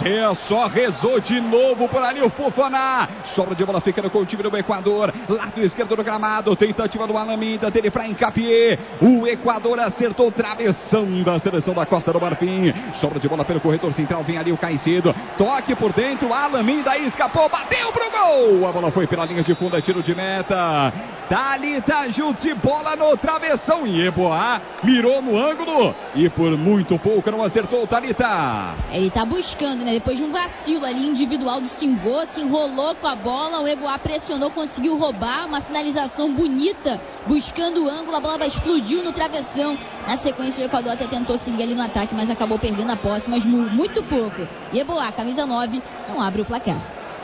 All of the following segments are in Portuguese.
Você só rezou de novo por ali o Fofana. Sobra de bola ficando com o time do Equador. Lado esquerdo do gramado. Tentativa do Alameda dele para Hincapié. O Equador acertou o travessão da seleção da Costa do Marfim. Sobra de bola pelo corredor central. Vem ali o Caicedo. Toque por dentro. Alameda escapou. Bateu pro gol. A bola foi pela linha de fundo. É tiro de meta. Thalita Jutsi. Bola no travessão. E Yeboah mirou no ângulo. E por muito pouco não acertou o Thalita. Ele tá buscando, né? Depois de um vacilo ali individual do Singo, se enrolou com a bola, o Yeboah pressionou, conseguiu roubar, uma finalização bonita, buscando o ângulo, a bola explodiu no travessão. Na sequência o Equador até tentou seguir ali no ataque, mas acabou perdendo a posse, mas muito pouco. Yeboah, camisa 9, não abre o placar.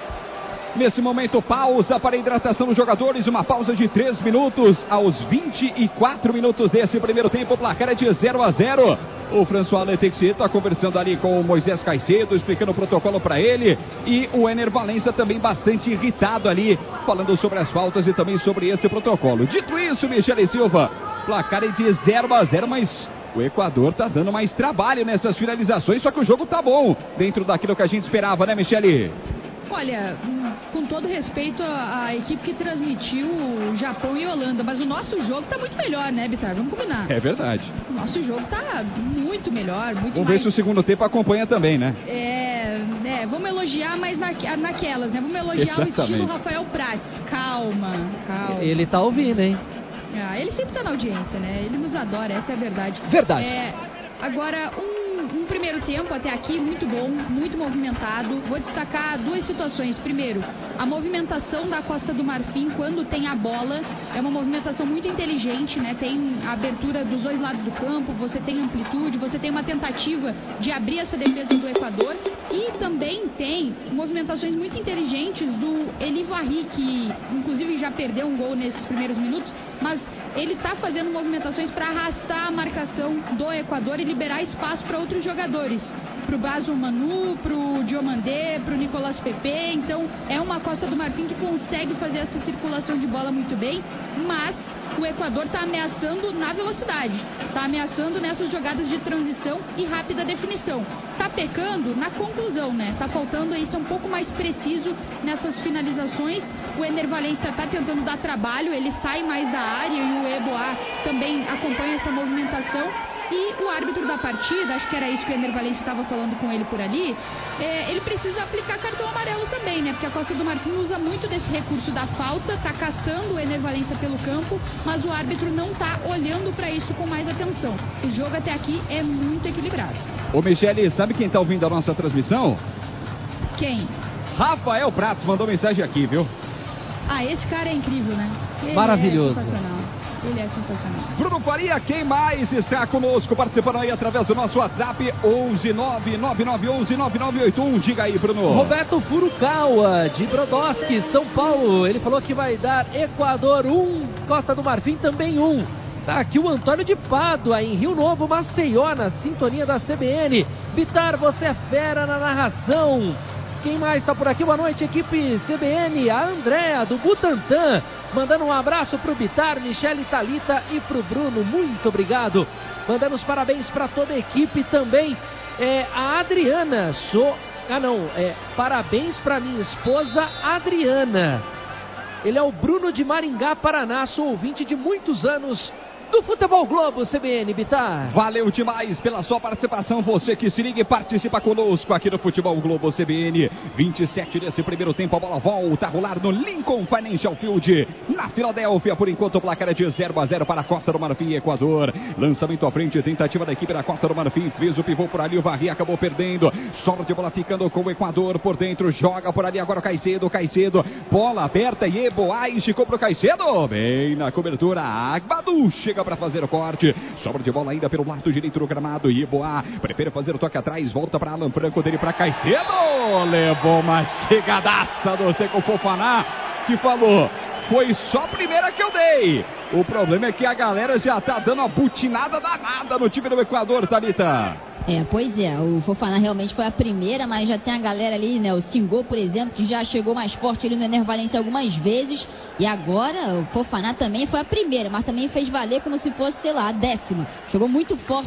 Nesse momento, pausa para a hidratação dos jogadores, uma pausa de 3 minutos, aos 24 minutos desse primeiro tempo, o placar é de 0-0. O François Letexi está conversando ali com o Moisés Caicedo, explicando o protocolo para ele, e o Ener Valencia também bastante irritado ali, falando sobre as faltas e também sobre esse protocolo. Dito isso, Michele Silva, placar é de 0-0, mas o Equador está dando mais trabalho nessas finalizações, só que o jogo tá bom, dentro daquilo que a gente esperava, né, Michele? Olha, com todo respeito à equipe que transmitiu o Japão e Holanda, mas o nosso jogo tá muito melhor, né, Bitar? Vamos combinar. É verdade. O nosso jogo tá muito melhor, muito Vamos mais... ver se o segundo tempo acompanha também, né? Vamos elogiar mais naquelas, né? Vamos elogiar Exatamente. o estilo Rafael Prats. Calma. Ele tá ouvindo, hein? Ele sempre tá na audiência, né? Ele nos adora, essa é a verdade. Verdade. Agora, um primeiro tempo até aqui muito bom, muito movimentado. Vou destacar duas situações. Primeiro, a movimentação da Costa do Marfim quando tem a bola é uma movimentação muito inteligente, né? Tem a abertura dos dois lados do campo, você tem amplitude, você tem uma tentativa de abrir essa defesa do Equador e também tem movimentações muito inteligentes do Eli Varry, que inclusive já perdeu um gol nesses primeiros minutos, mas ele está fazendo movimentações para arrastar a marcação do Equador e liberar espaço para outros jogadores, para o Basu Manu, para o Diomandé, para o Nicolas Pepe. Então é uma Costa do Marfim que consegue fazer essa circulação de bola muito bem, mas o Equador está ameaçando na velocidade, está ameaçando nessas jogadas de transição e rápida definição. Está pecando na conclusão, né? Está faltando aí ser um pouco mais preciso nessas finalizações. O Ener Valencia está tentando dar trabalho, ele sai mais da área e o Yeboah também acompanha essa movimentação. E o árbitro da partida, acho que era isso que o Ener Valencia estava falando com ele por ali, ele precisa aplicar cartão amarelo também, né? Porque a Costa do Marfim usa muito desse recurso da falta, tá caçando o Ener Valencia pelo campo, mas o árbitro não tá olhando para isso com mais atenção. O jogo até aqui é muito equilibrado. Ô Michele, sabe quem tá ouvindo a nossa transmissão? Quem? Rafael Prats mandou mensagem aqui, viu? Esse cara é incrível, né? Ele maravilhoso. É sensacional. Ele é sensacional. Bruno Faria, quem mais está conosco, participando aí através do nosso WhatsApp, 11-99911-9981. Diga aí, Bruno. Roberto Furukawa, de Brodowski, São Paulo. Ele falou que vai dar Equador 1, Costa do Marfim também 1. Tá aqui o Antônio de Pádua, em Rio Novo, Maceió, na sintonia da CBN. Bitar, você é fera na narração. Quem mais está por aqui? Boa noite, equipe CBN. A Andréa, do Butantã, mandando um abraço pro Bitar, Michele, Thalita e pro Bruno. Muito obrigado. Mandando os parabéns para toda a equipe também. A Adriana, parabéns para minha esposa Adriana. Ele é o Bruno de Maringá, Paraná, sou ouvinte de muitos anos do Futebol Globo, CBN, Bitar. Valeu demais pela sua participação, você que se liga e participa conosco aqui no Futebol Globo CBN. 27 desse primeiro tempo, a bola volta a rolar no Lincoln Financial Field, na Filadélfia. Por enquanto o placar é de 0-0 para a Costa do Marfim e Equador. Lançamento à frente, tentativa da equipe da Costa do Marfim, fez o pivô por ali, o Varry acabou perdendo. Sorte de bola ficando com o Equador por dentro, joga por ali agora o Caicedo, bola aberta e Yeboah esticou pro Caicedo, bem na cobertura, Agbadu chega para fazer o corte, sobra de bola ainda pelo lado direito do gramado, Yeboah prefere fazer o toque atrás, volta para Alan Franco, dele para Caicedo, levou uma chegadaça do Seco Fofana, que falou: foi só a primeira que eu dei. O problema é que a galera já tá dando uma butinada danada no time do Equador, Thalita. Pois é, o Fofana realmente foi a primeira, mas já tem a galera ali, né? O Singo, por exemplo, que já chegou mais forte ali no Ener Valencia algumas vezes. E agora o Fofana também foi a primeira, mas também fez valer como se fosse, sei lá, a 10ª. Chegou muito forte.